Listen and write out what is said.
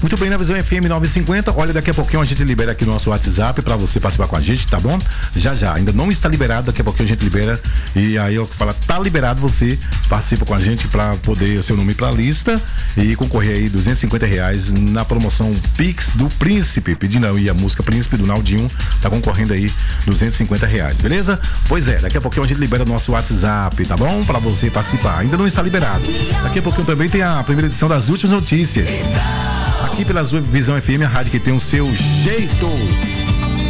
Muito bem, na Visão FM 950. Olha, daqui a pouquinho a gente libera aqui no nosso WhatsApp pra você participar com a gente, tá bom? Já, ainda não está liberado, daqui a pouquinho a gente libera. E aí eu falo, tá liberado, você participa com a gente pra poder o seu nome ir pra lista e concorrer aí R$250 na promoção Pix do Príncipe, pedindo aí a música Príncipe do Naldinho, tá concorrendo aí R$250, beleza? Pois é, daqui a pouquinho a gente libera o nosso WhatsApp, tá bom? Pra você participar. Ainda não está liberado. Daqui a pouquinho também tem a primeira edição das últimas notícias. Aqui pela Visão FM, a rádio que tem o seu jeito.